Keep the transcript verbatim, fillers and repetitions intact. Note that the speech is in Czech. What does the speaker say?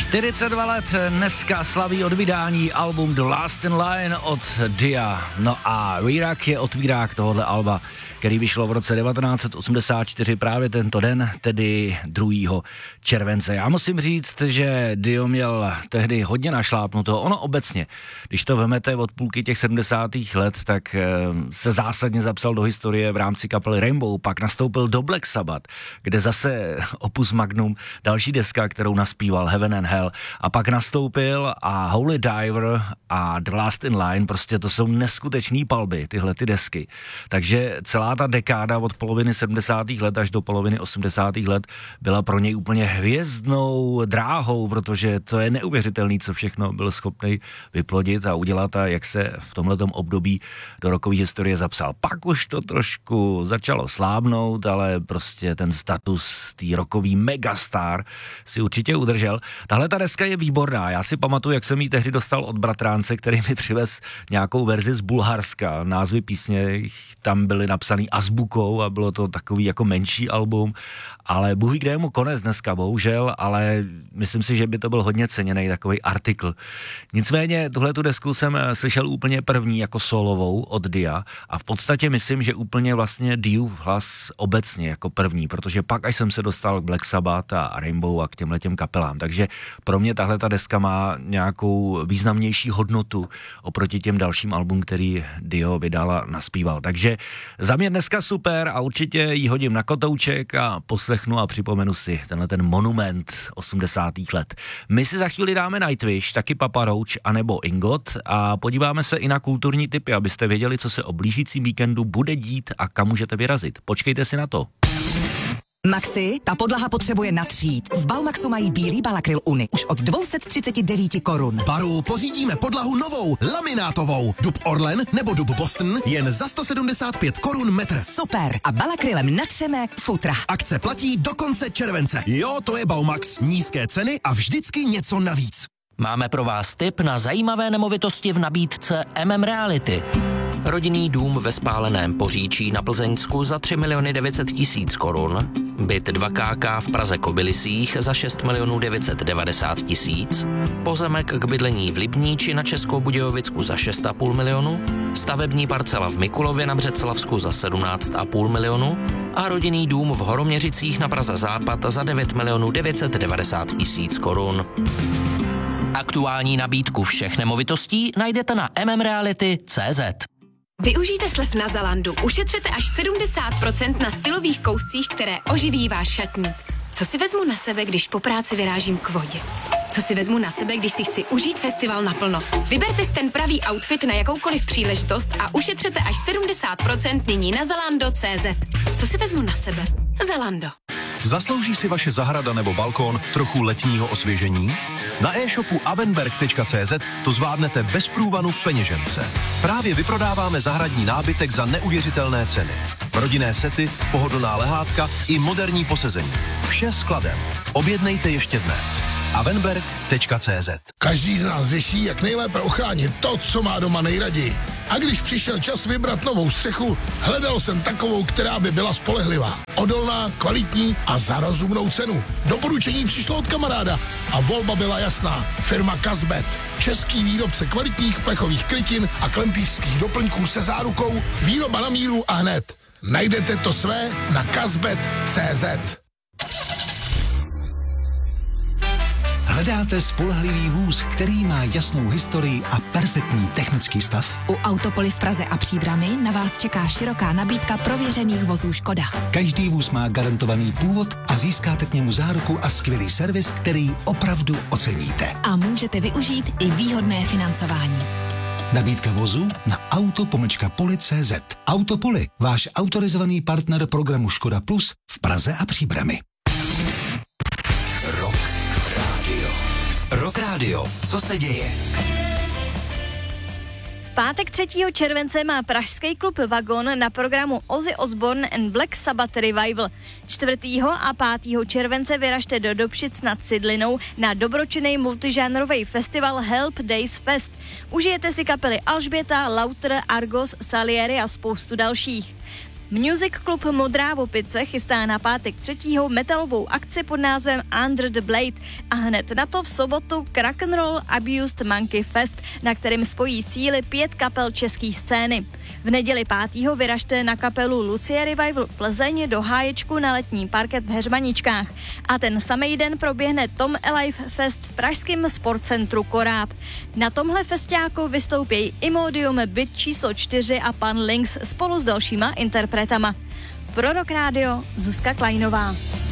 čtyřicet dva let dneska slaví od vydání album The Last in Line od Dia. No a Výrak je otvírák tohohle alba, který vyšlo v roce devatenáct set osmdesát čtyři právě tento den, tedy druhého července. Já musím říct, že Dio měl tehdy hodně našlápnuto. Ono obecně, když to vemete od půlky těch sedmdesátých let, tak se zásadně zapsal do historie v rámci kapely Rainbow, pak nastoupil do Black Sabbath, kde zase opus magnum, další deska, kterou naspíval Heaven and Hell, a pak nastoupil a Holy Diver a The Last in Line, prostě to jsou neskutečný palby, tyhle ty desky. Takže celá ta dekáda od poloviny sedmdesátých let až do poloviny osmdesátých let byla pro něj úplně hvězdnou dráhou, protože to je neuvěřitelný, co všechno byl schopný vyplodit a udělat a jak se v tomhletom období do rockové historie zapsal. Pak už to trošku začalo slábnout, ale prostě ten status tý rockový megastar si určitě udržel. Tahle ta deska je výborná. Já si pamatuju, jak jsem ji tehdy dostal od bratránce, který mi přivez nějakou verzi z Bulharska. Názvy písně tam byly napsaný azbukou a bylo to takový jako menší album, ale Bůh ví, kde je mu konec dneska, bohužel, ale myslím si, že by to byl hodně ceněný takový artikl. Nicméně tuhle tu desku jsem slyšel úplně první jako solovou od Dia a v podstatě myslím, že úplně vlastně Diův hlas obecně jako první, protože pak až jsem se dostal k Black Sabbath a Rainbow a k těmhletěm kapelám, takže pro mě tahle ta deska má nějakou významnější hodnotu oproti těm dalším album, který Dio vydal a naspíval. Takže za mě dneska super a určitě ji hodím na kotouček a poslechnu a připomenu si tenhle ten monument osmdesátých let. My si za chvíli dáme Nightwish, taky Papa Roach anebo Ingot a podíváme se i na kulturní tipy, abyste věděli, co se o blížícím víkendu bude dít a kam můžete vyrazit. Počkejte si na to. Maxi, ta podlaha potřebuje natřít. V Baumaxu mají bílý Balakryl Uni už od dvě stě třicet devět korun. Baru, pořídíme podlahu novou, laminátovou. Dub Orlen nebo dub Boston jen za sto sedmdesát pět korun metr. Super. A Balakrylem natřeme futra. Akce platí do konce července. Jo, to je Baumax. Nízké ceny a vždycky něco navíc. Máme pro vás tip na zajímavé nemovitosti v nabídce M M Reality. Rodinný dům ve Spáleném Poříčí na Plzeňsku za tři miliony devět set tisíc korun, byt dva ká ká v Praze Kobylisích za šest milionů devět set devadesát tisíc, pozemek k bydlení v Libníči na Českou Budějovicku za šest a půl milionu, stavební parcela v Mikulově na Břeclavsku za sedmnáct a půl milionu a rodinný dům v Horoměřicích na Praze Západ za devět milionů devět set devadesát tisíc korun. Aktuální nabídku všech nemovitostí najdete na m m reality tečka cé zet. Využijte slev na Zalandu. Ušetřete až sedmdesát procent na stylových kouscích, které oživí váš šatník. Co si vezmu na sebe, když po práci vyrážím k vodě? Co si vezmu na sebe, když si chci užít festival naplno? Vyberte si ten pravý outfit na jakoukoliv příležitost a ušetřete až sedmdesát procent nyní na zalando tečka cé zet. Co si vezmu na sebe? Zalando. Zaslouží si vaše zahrada nebo balkón trochu letního osvěžení? Na e-shopu avenberg tečka cé zet to zvládnete bez průvanu v peněžence. Právě vyprodáváme zahradní nábytek za neuvěřitelné ceny. Rodinné sety, pohodlná lehátka i moderní posezení. Vše skladem. Objednejte ještě dnes. avenberg tečka cé zet. Každý z nás řeší, jak nejlépe ochránit to, co má doma nejraději. A když přišel čas vybrat novou střechu, hledal jsem takovou, která by byla spolehlivá, odolná, kvalitní a za rozumnou cenu. Doporučení přišlo od kamaráda a volba byla jasná. Firma Kazbet. Český výrobce kvalitních plechových krytin a klempířských doplňků se zárukou výroba na míru a hned. Najdete to své na kazbet tečka cé zet. Hledáte spolehlivý vůz, který má jasnou historii a perfektní technický stav? U Autopoly v Praze a Příbrami na vás čeká široká nabídka prověřených vozů Škoda. Každý vůz má garantovaný původ a získáte k němu záruku a skvělý servis, který opravdu oceníte. A můžete využít i výhodné financování. Nabídka vozu na auto pomlčka poli tečka cé zet. Autopoly, váš autorizovaný partner programu Škoda Plus v Praze a Příbrami. Rock Radio. Rock Radio. Co se děje? V pátek třetího července má pražský klub Vagon na programu Ozzy Osbourne and Black Sabbath Revival. čtvrtého a pátého července vyražte do Dobšic nad Cidlinou na dobročinný multižánrový festival Help Days Fest. Užijete si kapely Alžběta, Lauter, Argos, Salieri a spoustu dalších. Music Club Modrá Vopice chystá na pátek třetího metalovou akci pod názvem Under the Blade a hned na to v sobotu Rock'n'Roll Abused Monkey Fest, na kterém spojí síly pět kapel české scény. V neděli pátého vyražte na kapelu Lucie Revival Plzeň do háječku na letní parket v Heřmaničkách a ten samý den proběhne Tom Alive Fest v pražském sportcentru Koráb. Na tomhle festiáku vystoupí Imodium, Byt číslo čtyři a Pan Lynx spolu s dalšíma interpretama. Pro Rock Radio Zuzka Kleinová.